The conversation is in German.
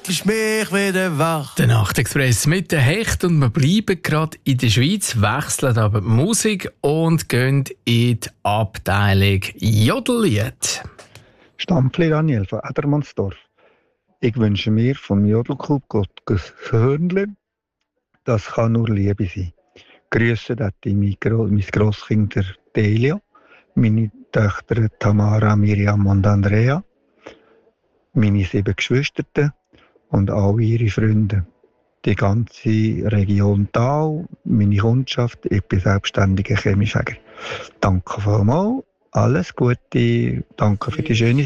ist mich wieder wach. Der Nachtexpress mit der Hecht und wir bleiben gerade in der Schweiz, wechseln aber die Musik und gehen in die Abteilung Jodellied. Stampfli Daniel von Edermannsdorf. Ich wünsche mir vom Jodelclub Gottes Hörnle, das kann nur Liebe sein. Grüße mein Grosskind Delia, meine Töchter Tamara, Miriam und Andrea, meine 7 Geschwister und alle ihre Freunde. Die ganze Region Thal, meine Kundschaft, ich bin selbstständiger Chemiefäger. Danke vielmals, alles Gute, danke für die schöne